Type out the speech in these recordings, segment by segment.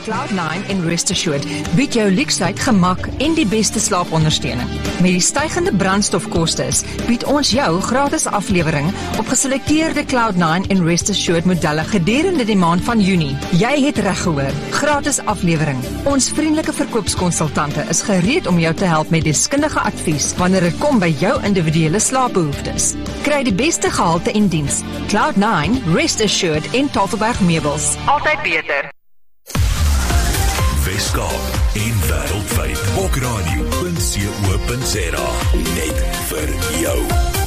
Cloud9 en Rest Assured bied jou luksheid, gemak en die beste slaapondersteuning. Met die stygende brandstofkoste bied ons jou gratis aflewering op geselekteerde Cloud9 en Rest Assured modelle gedurende die maand van Junie. Jy het reg gehoor, gratis aflewering. Ons vriendelike verkoopskonsultante is gereed om jou te help met deskundige advies wanneer dit kom by jou individuele slaapbehoeftes. Kry die beste gehalte en diens. Cloud9, Rest Assured en Tafelberg Meubels. Altyd beter. Weskaap en wêreldwyd. Okradio.co.za. Net vir jou.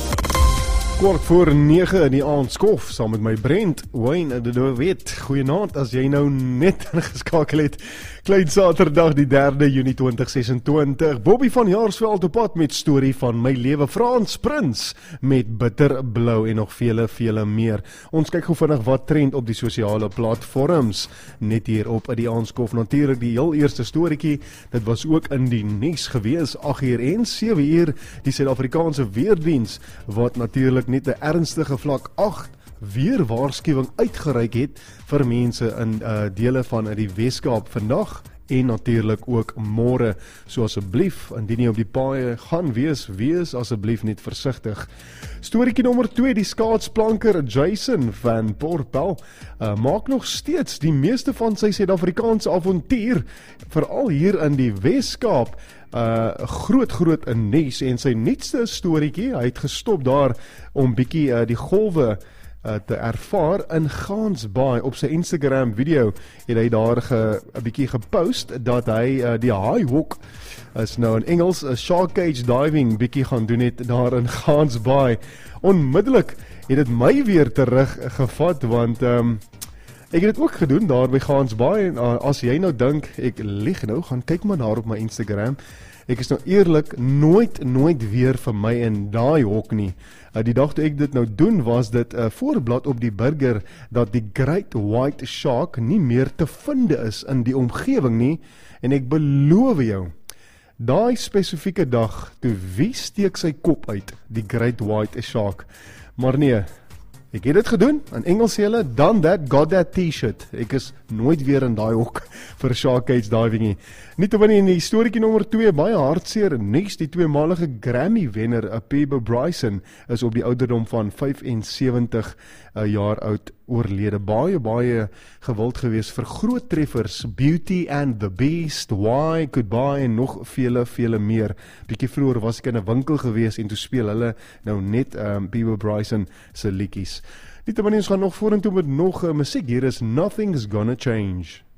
Kwart voor 9 in die aand skof, saam met my Brent, Wayne, weet, goeienaand, as jy nou net ingeskakel het, Klein Saterdag die 3de Junie 2026, Bobby van Jaarsveld op pad met storie van my lewe, Frans Prins met Bitterblou en nog vele meer. Ons kyk gou vinnig wat trend op die sosiale platforms, net hier op die aanskof, natuurlik die heel eerste storieetjie, dit was ook in die nuus gewees, 8uur en 7uur, die Suid-Afrikaanse Weerdiens, wat natuurlik net 'n ernstige vlak 8 weer waarskuwing uitgereik het vir mense in dele van die Weskaap vandag en natuurlik ook môre. So asseblief, indien jy op die paaie gaan wees asseblief net versigtig. Storieetjie nommer 2, die skaatsplanker Jason van Port Bell maak nog steeds die meeste van sy Suid-Afrikaanse avontuur, veral hier in die Weskaap. Groot in nuus en sy nuutste storieetjie, hy het gestop daar om bietjie die golwe te ervaar in Gansbaai. Op sy Instagram video het hy daar 'n bietjie gepost dat hy die high walk, is nou in Engels, shark cage diving bietjie gaan doen het daar in Gansbaai. Onmiddellik het dit my weer teruggevat, want ek het dit ook gedoen daar by Gansbaai, en as jy nou dink, ek lieg nou, gaan kyk maar daar op my Instagram, ek is nou eerlik nooit weer vir my in daai hok nie. Die dag toe ek dit nou doen, was dit 'n voorblad op die burger, dat die Great White Shark nie meer te vind is in die omgewing nie, en ek beloof jou, daai spesifieke dag, toe wie steek sy kop uit, die Great White Shark, maar nee, ek het dit gedoen, in Engels sê hulle, done that, got that t-shirt. Ek is nooit weer in daai hok vir shark cage diving nie. Nietemin in die storieetjie nommer 2, baie hartseer nuus, die tweemalige Grammy-wenner, Peebo Bryson, is op die ouderdom van 75 jaar oud oorlede. Baie gewild gewees vir groot treffers, Beauty and the Beast, Why, Goodbye en nog vele meer. Bietjie vroeër was ek in 'n winkel gewees en toe speel hulle nou net Peebo Bryson se liedjies. Nietemin ons gaan nog vorentoe met nog musiek. Hier is Nothing's Gonna Change.